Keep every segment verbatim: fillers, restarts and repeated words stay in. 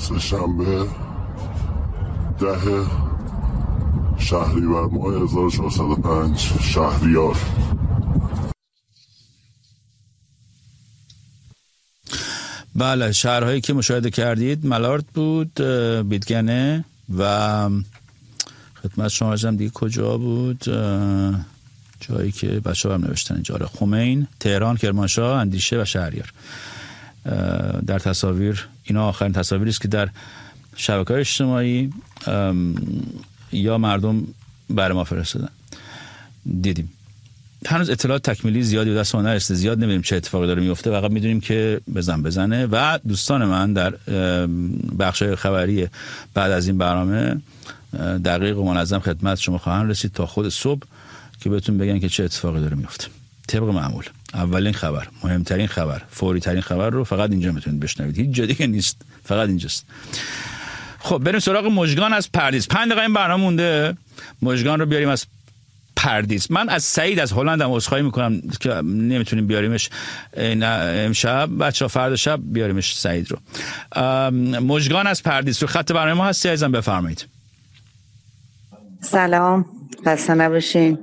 سه‌شنبه ده شهریور ماه هزار و چهارصد و پنج شهریار. بله، شهرهایی که مشاهده کردید ملارد بود، بیدگنه و خدمت شما عرضم دیگه کجا بود، جایی که بچه ها هم نوشتن اینجا، خمین، تهران، کرمانشاه، اندیشه و شهریار. در تصاویر اینا آخرین تصاویری است که در شبکه‌های اجتماعی یا مردم برای ما فرستادن دیدیم. هنوز اطلاعات تکمیلی زیادی به دست ما نرسیده، زیاد نمیدونیم چه اتفاقی داره میفته، فقط میدونیم که بزن بزنه و دوستان من در بخش‌های خبری بعد از این برنامه دقیق و منظم خدمت شما خواهند رسید تا خود صبح که بهتون بگن که چه اتفاقی داره میفته. طبق معمول اولین خبر، مهمترین خبر، فوری ترین خبر رو فقط اینجا میتونید بشنوید، هیچ جا دیگه نیست، فقط اینجاست. خب بریم سراغ مژگان از پردیس. پنج دقیقه این برنامه مونده، مژگان رو بیاریم از پردیس. من از سعید از هلند هم عذرخواهی میکنم که نمیتونیم بیاریمش امشب، بچه‌ها فردا شب بیاریمش سعید رو. مژگان از پردیس رو خط برنامه ما هستی عزیزم، بفرمایید. سلام، خسته نباشین.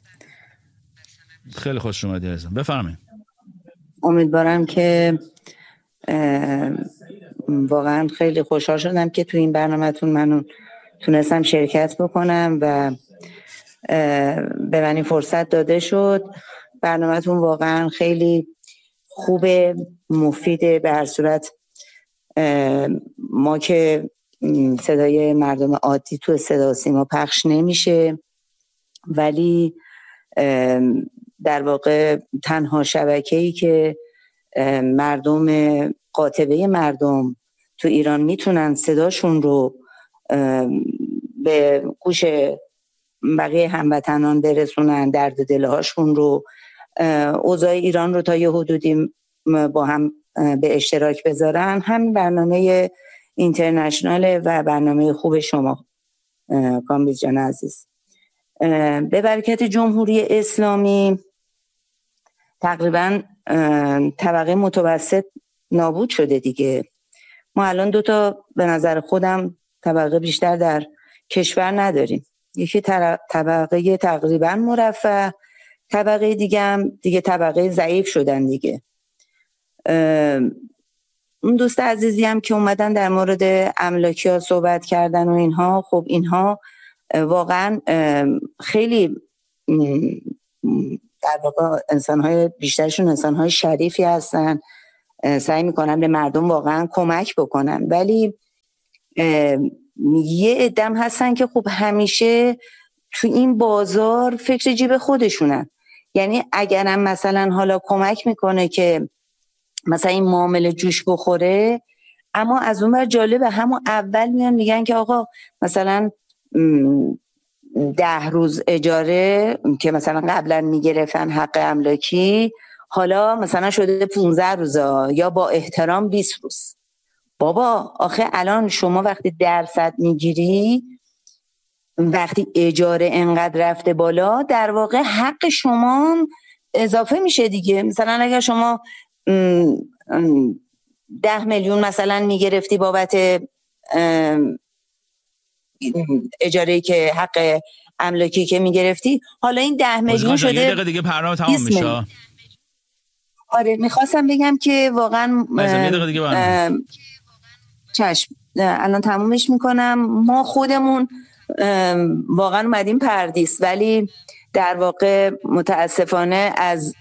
خیلی خوش اومدی عزیزم، بفرمایید. امیدوارم که واقعا خیلی خوشحال شدم که تو این برنامه‌تون منو تونستم شرکت بکنم و به من این فرصت داده شد. برنامه‌تون واقعا خیلی خوبه، مفیده. به هر صورت ما که صدای مردم عادی تو صدا و سیما پخش نمیشه، ولی در واقع تنها شبکه‌ای که مردم قاطبه مردم تو ایران میتونن صداشون رو به گوش بقیه هموطنان برسونن، درد و دلهاشون رو، اوضاع ایران رو تا یه حدودی با هم به اشتراک بذارن، همین برنامه اینترنشناله و برنامه خوب شما کامبیز جان عزیز. به برکت جمهوری اسلامی تقریبا طبقه متوسط نابود شده دیگه. ما الان دوتا به نظر خودم طبقه بیشتر در کشور نداریم، یکی طبقه تقریبا مرفه، طبقه دیگه هم دیگه طبقه ضعیف شدن دیگه. اون دوست عزیزی هم که اومدن در مورد املاکی ها صحبت کردن و اینها، خب اینها واقعا خیلی در واقع انسان‌های بیشترشون انسان‌های شریفی هستن، سعی میکنن به مردم واقعا کمک بکنن، ولی یه عدم هستن که خب همیشه تو این بازار فکر جیب خودشونن. یعنی اگرم مثلا حالا کمک میکنه که مثلا این معامله جوش بخوره، اما از اون ور جالبه همون اول میان میگن که آقا مثلا ده روز اجاره که مثلا قبلا میگرفتن حق املاکی، حالا مثلا شده پونزده روزه یا با احترام بیست روز. بابا آخه الان شما وقتی درصد میگیری، وقتی اجاره انقدر رفته بالا، در واقع حق شما اضافه میشه دیگه. مثلا اگر شما ده میلیون مثلا میگرفتی بابت اجاره که حق املاکی که میگرفتی، حالا این ده میلیون شده یه دقیقه دیگه برنامه تمام میشه. آره میخواستم بگم که واقعا یه دقیقه دیگه برنامه چشم الان تمومش میکنم. ما خودمون واقعا اومدیم پردیس، ولی در واقع متاسفانه از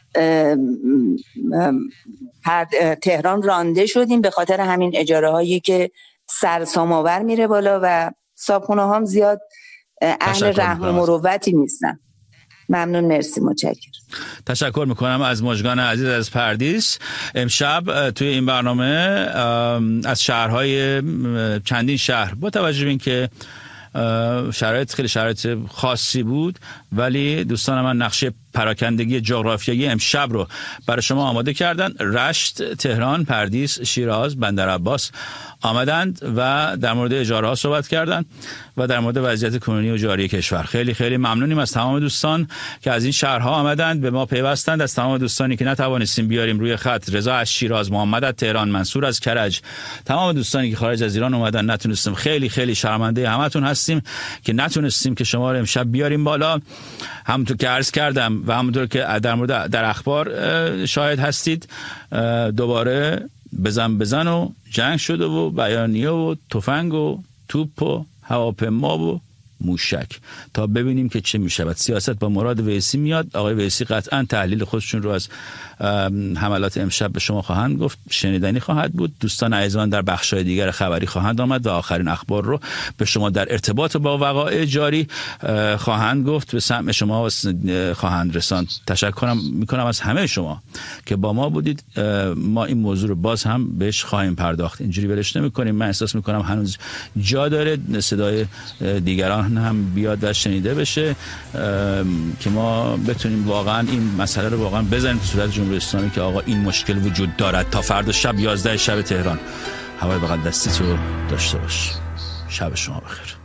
تهران رانده شدیم به خاطر همین اجاره هایی که سرسام‌آور میره بالا و صاحبخونه هم زیاد اهل رحم و مروتی نیستن. ممنون، مرسی، متشکرم. تشکر میکنم از مژگان عزیز از پردیس. امشب توی این برنامه از شهرهای چندین شهر، با توجه به اینکه شرایط خیلی شرایط خاصی بود، ولی دوستان من نقشه پراکندگی جغرافیایی امشب رو برای شما آماده کردن. رشت، تهران، پردیس، شیراز، بندرعباس آمدند و در مورد اجاره ها صحبت کردند و در مورد وضعیت کنونی و جاری کشور. خیلی خیلی ممنونیم از تمام دوستان که از این شهرها آمدند، به ما پیوستند. از تمام دوستانی که نتوانستیم بیاریم روی خط، رضا از شیراز، محمد از تهران، منصور از کرج، تمام دوستانی که خارج از ایران اومدن نتونستیم. خیلی خیلی شرمنده همتون هستیم که نتونستیم که شما رو امشب بیاریم بالا. همونطور که عرض کردم و همونطور که در مورد در اخبار شاهد هستید، دوباره بزن بزن و جنگ شده و بیانیه و تفنگ و توپ و هواپیما و موشک تا ببینیم که چه میشود. سیاست با مراد ویسی میاد. آقای ویسی قطعا تحلیل خودشون رو از حملات امشب به شما خواهند گفت، شنیدنی خواهد بود. دوستان عزیزان در بخش‌های دیگر خبری خواهند آمد و آخرین اخبار رو به شما در ارتباط با وقایع جاری خواهند گفت، به سمع شما خواهند رساند. تشکرم میکنم از همه شما که با ما بودید. ما این موضوع رو باز هم بهش خواهیم پرداخت، اینجوری ولش نمی‌کنیم. من احساس میکنم هنوز جا داره صدای دیگران هم بیاد و شنیده بشه که ما بتونیم واقعا این مسئله رو واقعا بزنیم تو صورت جمهوری اسلامی که آقا این مشکل وجود دارد. تا فردا شب یازده شب تهران هوای بغل دستی تو داشته باش. شب شما بخیر.